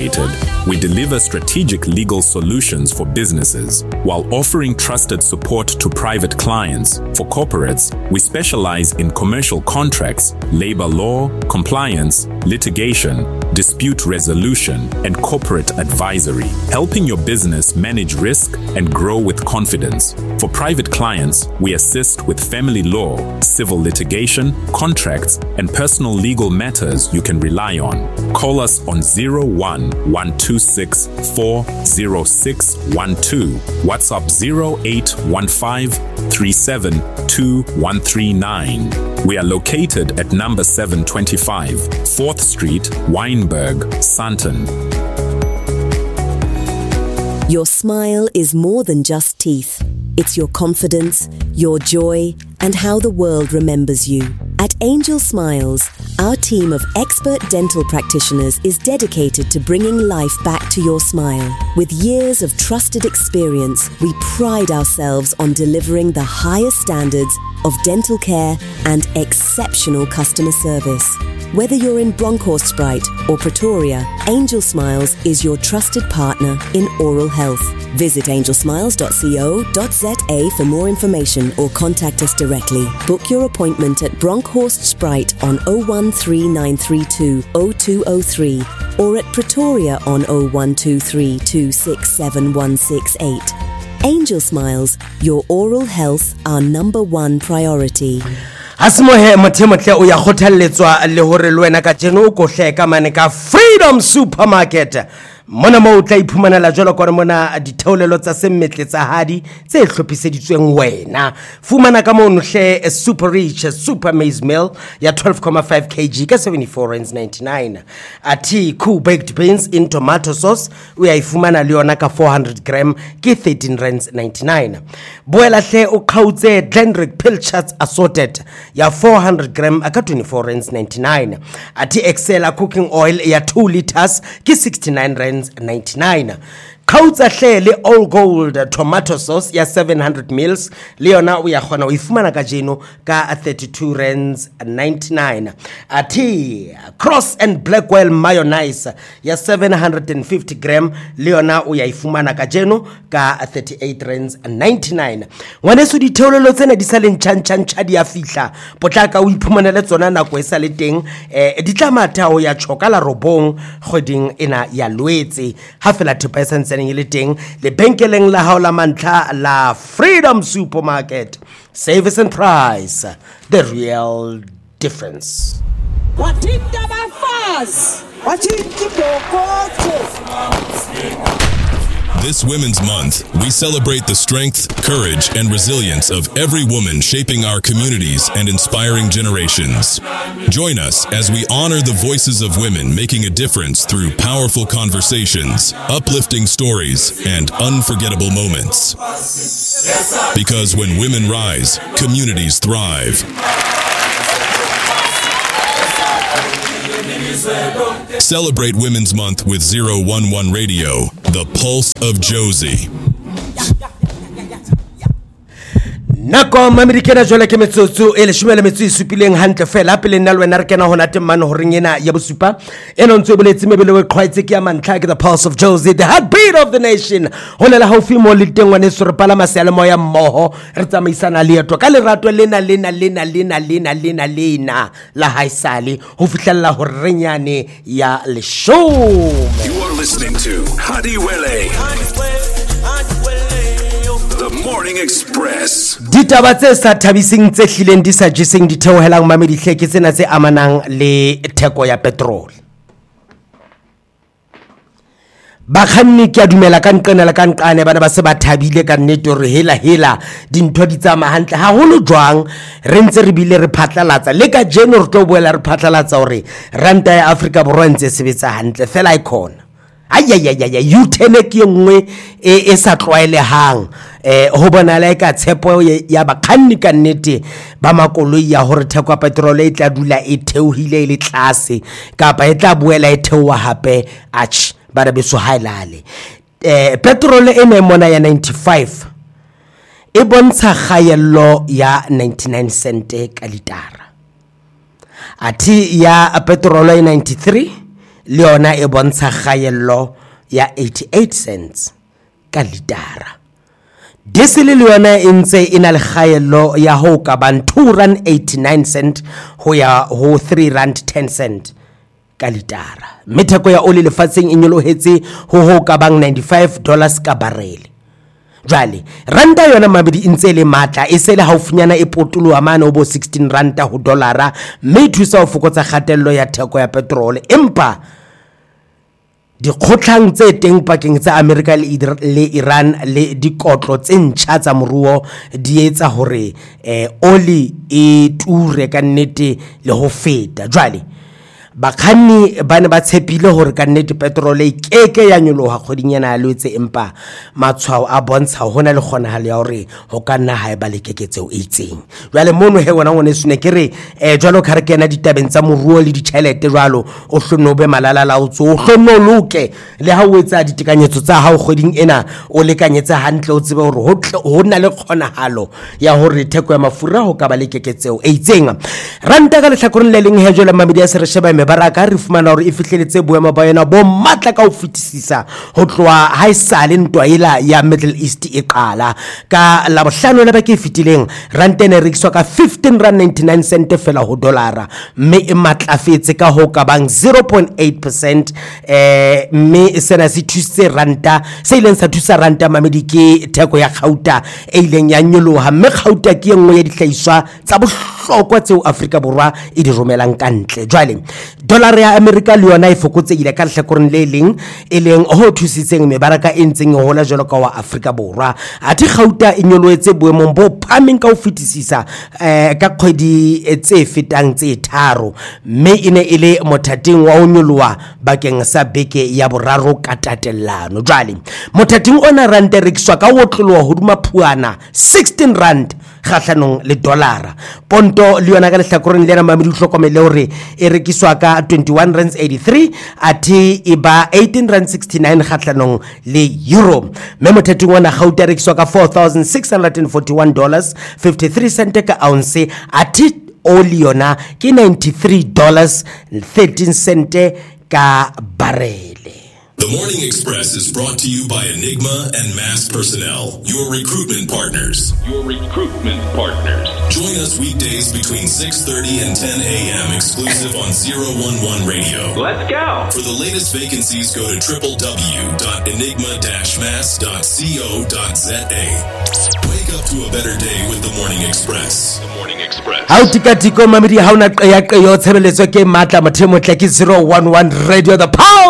Incorporated, we deliver strategic legal solutions for businesses while offering trusted support to private clients. For corporates, we specialize in commercial contracts, labor law, compliance, litigation, dispute resolution, and corporate advisory, helping your business manage risk and grow with confidence. For private clients, we assist with family law, civil litigation, contracts, and personal legal matters you can rely on. Call us on 01-126-40612, WhatsApp 0815-372139. We are located at number 725, 4th Street, Wynberg, Sandton. Your smile is more than just teeth. It's your confidence, your joy, and how the world remembers you. At Angel Smiles, our team of expert dental practitioners is dedicated to bringing life back to your smile. With years of trusted experience, we pride ourselves on delivering the highest standards of dental care and exceptional customer service. Whether you're in Bronkhorstspruit or Pretoria, Angel Smiles is your trusted partner in oral health. Visit angelsmiles.co.za for more information or contact us directly. Book your appointment at Bronkhorstspruit on 013932 0203 or at Pretoria on 0123 267 168. Angel Smiles, your oral health, our number one priority. Asmohe mothemotle o ya khothaletswa le hore le wena ka tseno o ko hle ka mane ka Freedom Supermarket. Mona mo tla iphumanela jwalo ka mona ditheolelo tsa semmetle tsa hadi tse hlophiseditsweng wena. Fumana ka mo hle a super rich super maize meal ya 12.5 kg ka 74.99. Ati cool baked beans in tomato sauce o ya ifumana le yona ka 400 gram ke 13.99. Boela hle o khautse Glenrick Pilchards assorted ya 400 gram ka 24.99. Ati Excella cooking oil ya 2 liters ke 69.99. Kautsa hle all gold tomato sauce ya 700 mils leona uya khona o ifumana ka jeno ka 32.99. Ati Cross and Blackwell mayonnaise ya 750 gram leona uya ifumana ka jeno ka 38.99. Ngwaneso ditheolelo tsena di sa leng tshantshantsa di a fihla potlaka o iphumanele tsona nako e sa le teng di tla matha o ya chokala robong kgoding ena ya lwetse ha fela 2% le teng le benkeleng la hao la mantla la Freedom Supermarket. Service and price, the real difference. This Women's Month, we celebrate the strength, courage, and resilience of every woman shaping our communities and inspiring generations. Join us as we honor the voices of women making a difference through powerful conversations, uplifting stories, and unforgettable moments. Because when women rise, communities thrive. Celebrate Women's Month with 011 Radio, the pulse of Josie. Nako mamerikena jole ke metsotso e le shumele metso e supileng hantle fela pele nna le wena re kena hona temane ho ringena ya bosupa eno ntse boletse mebele we qhwaetse ke ya mantla ke the pulse of Josie, the heartbeat of the nation. Hona la haufi mo le teng wane so re pala masele mo ya mmoho re tsamaisana leeto ka lerato lena la haisale ho fihlella ho renyane ya le show. You are listening to Hadiwele, the Morning Express. Ditaba tse sa thabising tse hlileng di sa jeseng di theohelang mamedi hleke tsena tse amanang le theko ya petrol. Bakhanni ke a dumela ka nqenela ka nqane bana ba se ba thabile ka nnete re hela dintho di tsama hantle ha holo jwang re ntse re bile re phatlalatsa le ka jeno re tlo boela re phatlalatsa hore ranta ya Africa borwa ntse sebetsa hantle fela icon U10 ke nngwe e sa tlwaelehang ho bona la ka tshepo ya bakhanni ka nnete ba makoloi ya hore theko ya petrol e tla dula e theohile le tlase kapa e tla boela e theoha hape ach ba be so hailale petrol e ne mona ya 95 e bontsha khaello ya 99 cent ka litara, ati ya petrol ya 93 le yona e bontsha kgaello ya 88 cents ka litara. Diesel le yona e ntse e na le kgaello ya ho ka bang R2.89 ho ya ho R3.10 ka litara. Mme theko ya oli lefatsheng e nyolohetse ho ka bang $95 ka barrel. Jwale ranta yona mabedi e ntse le matla e se le haufinyana e potoloha mane ho bo 16 ranta ho dollara, mme thusa ho fokotsa kgatello ya theko ya petrol. Empa dikgotlang tse teng pakeng tsa America le Iran le dikotlo tse ntjha tsa moruo di etsa hore oli e ture ka nnete le ho feta. Jwale bakganni ba ne ba tshepile hore ka nnete petrol e keke ya nyoloha kgweding ena ya Loetse, empa matshwao a bontsha hona le kgonahalo ya hore ho ka nna ha e ba le keketseo e itseng. Jwale mono he wona ngone sune ke re jwalo ka re kena ditabeng tsa moruo le ditjhelete jwalo o hlonno be malala laotso o hlonno loke le ha o etsa ditekanyetso tsa hao kgweding ena o lekanyetsa hantle o tsebe hore ho na le kgonahalo ya hore theko ya mafura ho ka ba le keketseo e itseng. Ranta ka lehlakoreng le leng he jwale mabedi a se re sheba baraka re fumana hore e fihleletse boemo ba yona bo matla ka ho fetisisa ho tloha ha isale ntwa ela ya Middle East e qala ka la bohlano la beke fitileng. Ranta ne rekiswa ka R15.99 fela ho dollara, mme e matlafetse ka ho ka bang 0.8%. Mme sena se thusitse ranta se ileng sa thusa ranta mamedi ke theko ya Gauta e ileng ya nyoloha, mme Gauta ke engwe ya dihlahiswa tsa bohlokwa tseo Afrika Borwa e di romelang ka ntle. Jwale dollar ya America le yona e fokotsehile ka lehlakoreng le leng e leng ho thusitseng mebaraka e ntseng e hola jwalo ka wa Afrika Borwa. Athe Gauta e nyoloetse boemong bo phameng ka ho fetisisa ka kgwedi tse fetang tse tharo, mme e ne e le mothating wa ho nyoloha bakeng sa beke ya boraro ka tatellano. Jwale mothating ona ranta rekiswa ka wotloloha hoduma phuana 16 rand kgahlanong le dollara. Ponto le yona ka lehlakoreng lena mamedi hlokomele hore e rekiswa ka 21.83 athe e ba 18.69 kgahlanong le euro. Mme mothating ona Gauta rekiswa ka $4,641.53 ka ounce, athe oli yona ke $93.13 ka barele. The Morning Express is brought to you by Enigma and Mass Personnel, your recruitment partners. Join us weekdays between 6:30 and 10 a.m. exclusive on 011 Radio. Let's go. For the latest vacancies, go to www.enigma-mass.co.za. Wake up to a better day with the Morning Express. The Morning Express. How tikatiko mamedi ha una qeya qeyo tshebeletso ke matla mothemo tle ke 011 Radio, the power